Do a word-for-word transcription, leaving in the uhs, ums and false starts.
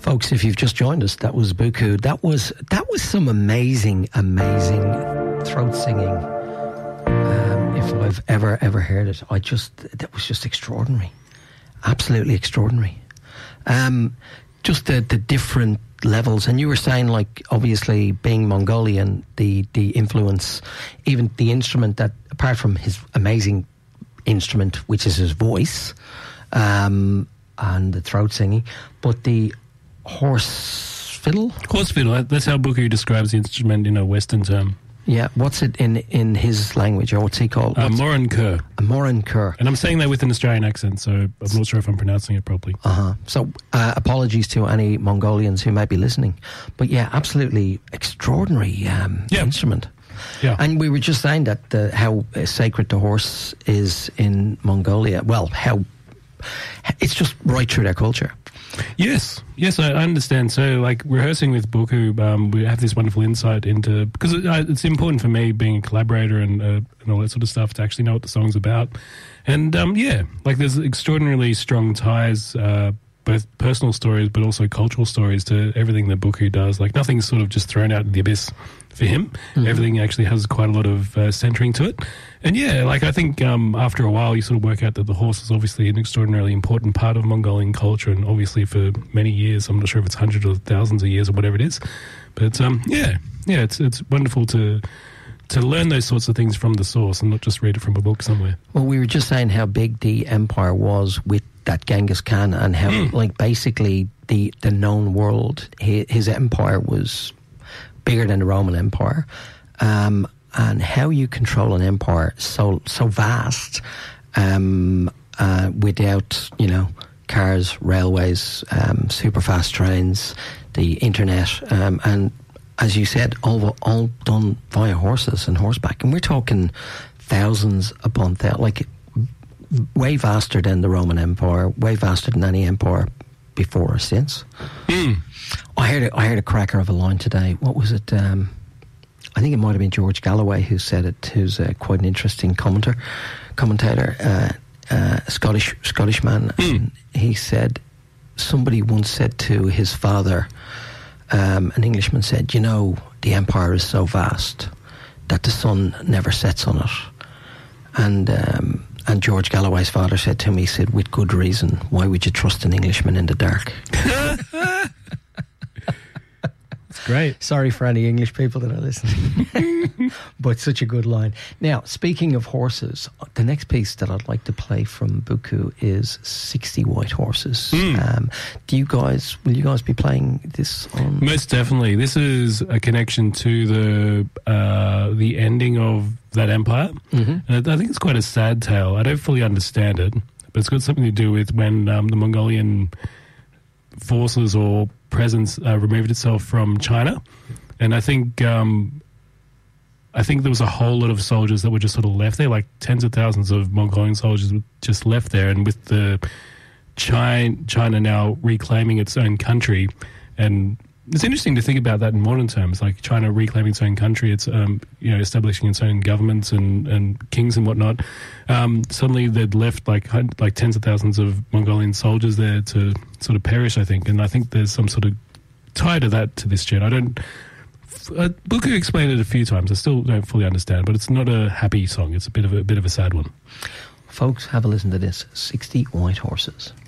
Folks, if you've just joined us, that was Buku. That was that was some amazing, amazing throat singing. Um, if I've ever, ever heard it, I just that was just extraordinary, absolutely extraordinary. Um, just the the different levels, and you were saying, like, obviously being Mongolian, the the influence, even the instrument that, apart from his amazing instrument, which is his voice, um, and the throat singing, but the horse fiddle? Horse fiddle, that's how Buku describes the instrument in a Western term. Yeah, what's it in in his language, or what's he called? Uh, Morin Kur. A Morin Kur. And I'm saying that with an Australian accent, so I'm not sure if I'm pronouncing it properly. Uh-huh. So uh, apologies to any Mongolians who might be listening. But yeah, absolutely extraordinary um, yeah. instrument. Yeah. And we were just saying that the, how sacred the horse is in Mongolia. Well, how it's just right through their culture. Yes, yes, I understand. So, like, rehearsing with Buku, um, we have this wonderful insight into, because it, uh, it's important for me, being a collaborator and uh, and all that sort of stuff, to actually know what the song's about. And, um, yeah, like, there's extraordinarily strong ties, uh, both personal stories but also cultural stories to everything that Buku does. Like, nothing's sort of just thrown out in the abyss for him. Mm-hmm. Everything actually has quite a lot of uh, centering to it. And yeah, like, I think um, after a while you sort of work out that the horse is obviously an extraordinarily important part of Mongolian culture, and obviously for many years, I'm not sure if it's hundreds or thousands of years or whatever it is, but um, yeah, yeah, it's it's wonderful to to learn those sorts of things from the source and not just read it from a book somewhere. Well, we were just saying how big the empire was with that Genghis Khan, and how mm. like basically the the known world, his, his empire was bigger than the Roman Empire. Um, and how you control an empire so so vast um, uh, without, you know, cars, railways, um, super fast trains, the internet, um, and as you said, all all done via horses and horseback. And we're talking thousands upon thousands, like way vaster than the Roman Empire, way vaster than any empire before or since. Mm. I heard a, I heard a cracker of a line today. What was it? Um, I think it might have been George Galloway who said it, who's uh, quite an interesting commenter, commentator, uh, uh, Scottish Scottish man. Mm. And he said, somebody once said to his father, um, an Englishman said, you know, the empire is so vast that the sun never sets on it. And um, and George Galloway's father said to me, he said, with good reason, why would you trust an Englishman in the dark? Great. Sorry for any English people that are listening. But such a good line. Now, speaking of horses, the next piece that I'd like to play from Buku is sixty White Horses. Mm. Um, do you guys, will you guys be playing this on? Most definitely. This is a connection to the uh, the ending of that empire. Mm-hmm. And I think it's quite a sad tale. I don't fully understand it, but it's got something to do with when um, the Mongolian forces or presence uh, removed itself from China, and I think um, I think there was a whole lot of soldiers that were just sort of left there, like tens of thousands of Mongolian soldiers were just left there. And with the China, China now reclaiming its own country, and it's interesting to think about that in modern terms, like China reclaiming its own country, it's um, you know, establishing its own governments and, and kings and whatnot. Um, suddenly they'd left like like tens of thousands of Mongolian soldiers there to sort of perish, I think. And I think there's some sort of tie to that to this tune. I don't... Uh, Buku explained it a few times. I still don't fully understand, but it's not a happy song. It's a bit of a, a bit of a sad one. Folks, have a listen to this. sixty White Horses.